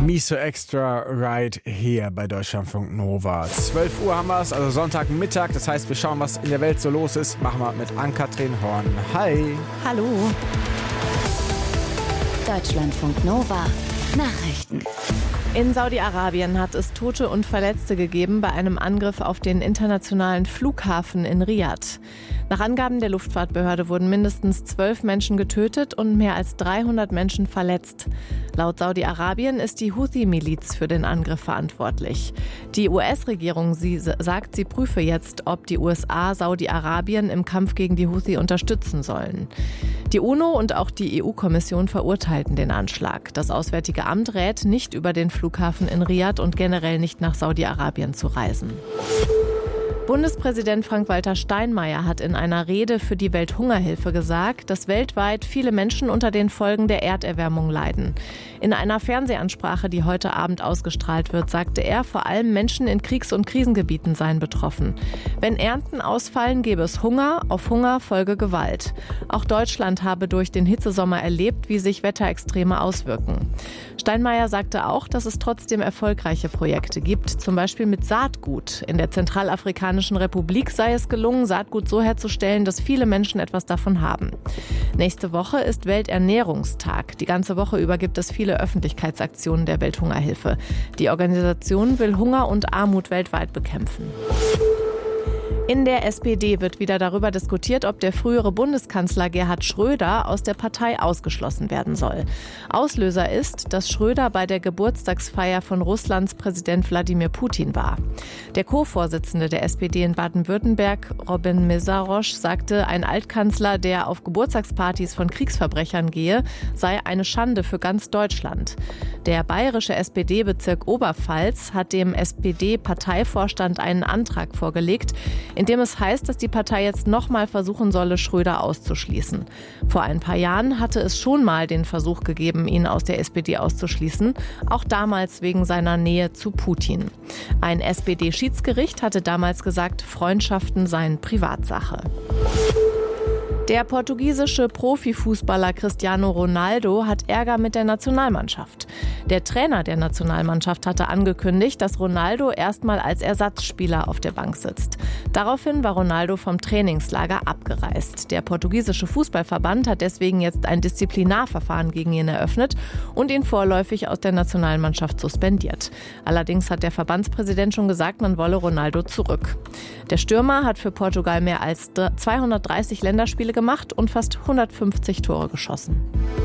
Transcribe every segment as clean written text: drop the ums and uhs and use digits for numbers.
Miso Extra right hier bei Deutschlandfunk Nova. 12 Uhr haben wir es, also Sonntagmittag. Das heißt, wir schauen, was in der Welt so los ist. Machen wir mit Ann-Kathrin Horn. Hi. Hallo. Deutschlandfunk Nova. Nachrichten. In Saudi-Arabien hat es Tote und Verletzte gegeben bei einem Angriff auf den internationalen Flughafen in Riad. Nach Angaben der Luftfahrtbehörde wurden mindestens 12 Menschen getötet und mehr als 300 Menschen verletzt. Laut Saudi-Arabien ist die Houthi-Miliz für den Angriff verantwortlich. Die US-Regierung sagt, sie prüfe jetzt, ob die USA Saudi-Arabien im Kampf gegen die Houthi unterstützen sollen. Die UNO und auch die EU-Kommission verurteilten den Anschlag. Das Auswärtige Amt rät, nicht über den Flughafen in Riad und generell nicht nach Saudi-Arabien zu reisen. Bundespräsident Frank-Walter Steinmeier hat in einer Rede für die Welthungerhilfe gesagt, dass weltweit viele Menschen unter den Folgen der Erderwärmung leiden. In einer Fernsehansprache, die heute Abend ausgestrahlt wird, sagte er, vor allem Menschen in Kriegs- und Krisengebieten seien betroffen. Wenn Ernten ausfallen, gäbe es Hunger, auf Hunger folge Gewalt. Auch Deutschland habe durch den Hitzesommer erlebt, wie sich Wetterextreme auswirken. Steinmeier sagte auch, dass es trotzdem erfolgreiche Projekte gibt, zum Beispiel mit Saatgut. In der Zentralafrikanischen Republik sei es gelungen, Saatgut so herzustellen, dass viele Menschen etwas davon haben. Nächste Woche ist Welternährungstag. Die ganze Woche über gibt es viele Öffentlichkeitsaktionen der Welthungerhilfe. Die Organisation will Hunger und Armut weltweit bekämpfen. In der SPD wird wieder darüber diskutiert, ob der frühere Bundeskanzler Gerhard Schröder aus der Partei ausgeschlossen werden soll. Auslöser ist, dass Schröder bei der Geburtstagsfeier von Russlands Präsident Wladimir Putin war. Der Co-Vorsitzende der SPD in Baden-Württemberg, Robin Mészáros, sagte, ein Altkanzler, der auf Geburtstagspartys von Kriegsverbrechern gehe, sei eine Schande für ganz Deutschland. Der bayerische SPD-Bezirk Oberpfalz hat dem SPD-Parteivorstand einen Antrag vorgelegt, in dem es heißt, dass die Partei jetzt nochmal versuchen solle, Schröder auszuschließen. Vor ein paar Jahren hatte es schon mal den Versuch gegeben, ihn aus der SPD auszuschließen, auch damals wegen seiner Nähe zu Putin. Ein SPD-Schiedsgericht hatte damals gesagt, Freundschaften seien Privatsache. Der portugiesische Profifußballer Cristiano Ronaldo hat Ärger mit der Nationalmannschaft. Der Trainer der Nationalmannschaft hatte angekündigt, dass Ronaldo erstmal als Ersatzspieler auf der Bank sitzt. Daraufhin war Ronaldo vom Trainingslager abgereist. Der portugiesische Fußballverband hat deswegen jetzt ein Disziplinarverfahren gegen ihn eröffnet und ihn vorläufig aus der Nationalmannschaft suspendiert. Allerdings hat der Verbandspräsident schon gesagt, man wolle Ronaldo zurück. Der Stürmer hat für Portugal mehr als 230 Länderspiele gemacht und fast 150 Tore geschossen.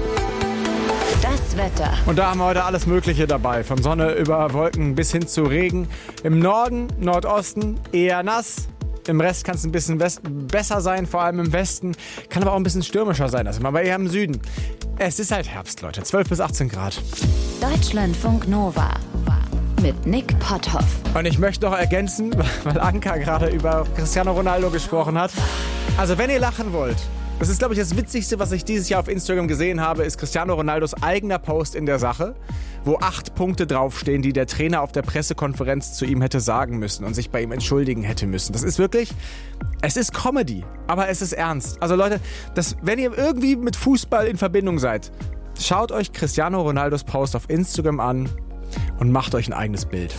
Das Wetter. Und da haben wir heute alles Mögliche dabei. Von Sonne über Wolken bis hin zu Regen. Im Norden, Nordosten eher nass. Im Rest kann es ein bisschen besser sein, vor allem im Westen. Kann aber auch ein bisschen stürmischer sein, also aber eher im Süden. Es ist halt Herbst, Leute. 12 bis 18 Grad. Deutschlandfunk Nova. Mit Nick Potthoff. Und ich möchte noch ergänzen, weil Anka gerade über Cristiano Ronaldo gesprochen hat. Also wenn ihr lachen wollt, das ist, glaube ich, das Witzigste, was ich dieses Jahr auf Instagram gesehen habe, ist Cristiano Ronaldos eigener Post in der Sache, wo 8 Punkte draufstehen, die der Trainer auf der Pressekonferenz zu ihm hätte sagen müssen und sich bei ihm entschuldigen hätte müssen. Das ist wirklich, es ist Comedy, aber es ist ernst. Also Leute, wenn ihr irgendwie mit Fußball in Verbindung seid, schaut euch Cristiano Ronaldos Post auf Instagram an und macht euch ein eigenes Bild.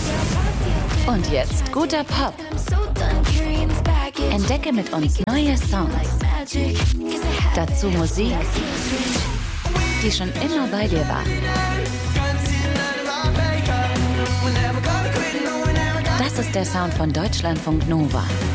Und jetzt guter Pop. Entdecke mit uns neue Songs. Dazu Musik, die schon immer bei dir war. Das ist der Sound von Deutschlandfunk Nova.